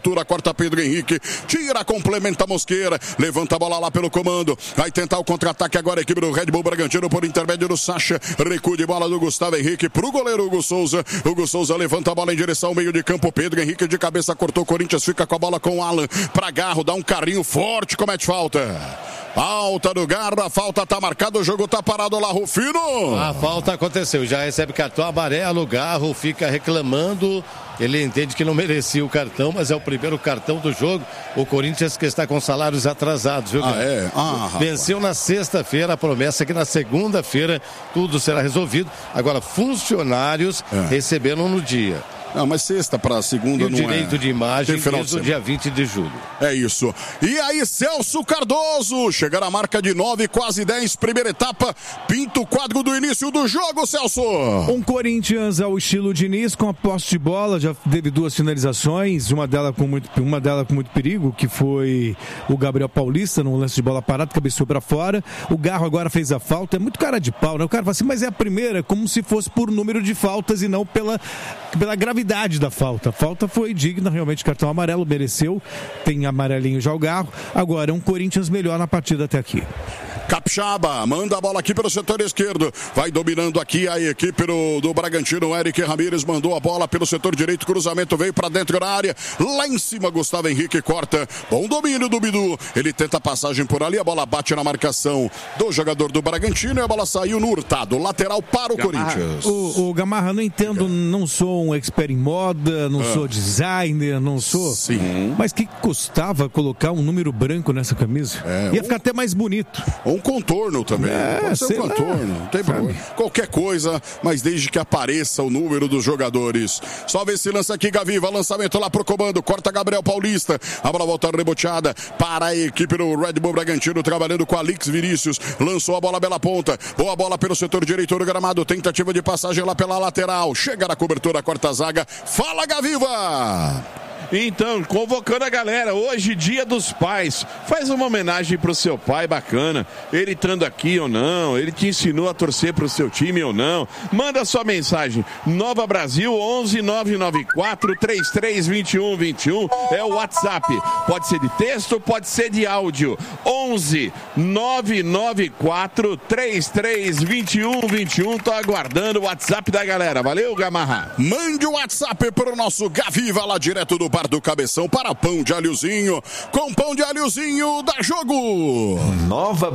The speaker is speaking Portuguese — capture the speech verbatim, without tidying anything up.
Corta Pedro Henrique, tira, complementa Mosqueira, levanta a bola lá pelo comando, vai tentar o contra-ataque agora a equipe do Red Bull Bragantino por intermédio do Sacha, recuo de bola do Gustavo Henrique pro goleiro Hugo Souza, Hugo Souza levanta a bola em direção ao meio de campo, Pedro Henrique de cabeça cortou, Corinthians fica com a bola com o Alan, pra Garro, dá um carrinho forte, comete falta. Falta do Garro, a falta tá marcada, o jogo tá parado lá, Rufino. A falta aconteceu, já recebe cartão amarelo, o Garro fica reclamando, ele entende que não merecia o cartão, mas é o primeiro cartão do jogo, o Corinthians que está com salários atrasados, viu? Ah, é? Ah, venceu na sexta-feira, a promessa é que na segunda-feira tudo será resolvido, agora funcionários é. receberam no dia. Não, mas sexta para segunda e não é. o direito de imagem desde o dia vinte de julho. É isso. E aí, Celso Cardoso, chega na marca de nove, quase dez, primeira etapa, pinta o quadro do início do jogo, Celso. Um Corinthians ao estilo Diniz, com a posse de bola, já teve duas finalizações, uma delas com muito, uma delas com muito perigo, que foi o Gabriel Paulista, no lance de bola parada, cabeceou para fora. O Garro agora fez a falta, é muito cara de pau, né? O cara fala assim, mas é a primeira, como se fosse por número de faltas e não pela, pela gravidade da falta. A falta foi digna, realmente cartão amarelo, mereceu, tem amarelinho já o Garro, agora é um Corinthians melhor na partida até aqui. Capixaba, manda a bola aqui pelo setor esquerdo, vai dominando aqui a equipe do, do Bragantino, o Eric Ramírez mandou a bola pelo setor direito, cruzamento veio para dentro da área, lá em cima Gustavo Henrique corta, bom domínio do Bidu, ele tenta a passagem por ali, a bola bate na marcação do jogador do Bragantino e a bola saiu no Hurtado, lateral para o Gamarra. Corinthians. O, o Gamarra, não entendo, não sou um expert em moda, não ah. sou designer, não sou, sim, mas que custava colocar um número branco nessa camisa? É, Ia um... ficar até mais bonito. Um contorno também, é, pode ser um contorno, não tem problema. Qualquer coisa, mas desde que apareça o número dos jogadores. Só vê se lança aqui, Gaviva, lançamento lá pro comando, corta Gabriel Paulista, a bola volta reboteada para a equipe do Red Bull Bragantino, trabalhando com Alix Vinícius, lançou a bola bela ponta, boa bola pelo setor direito do gramado, tentativa de passagem lá pela lateral, chega na cobertura, corta a zaga, fala Gaviva! Então, convocando a galera, hoje dia dos pais, faz uma homenagem pro seu pai bacana, ele estando aqui ou não, ele te ensinou a torcer pro seu time ou não, manda sua mensagem, Nova Brasil onze nove nove quatro três três dois um dois um, é o WhatsApp, pode ser de texto, pode ser de áudio, onze nove nove quatro três três dois um dois um, tô aguardando o WhatsApp da galera, valeu Gamarra? Mande o WhatsApp pro nosso Gaviva lá direto do Bar do Cabeção para pão de alhozinho, com pão de alhozinho da Jogo. Nova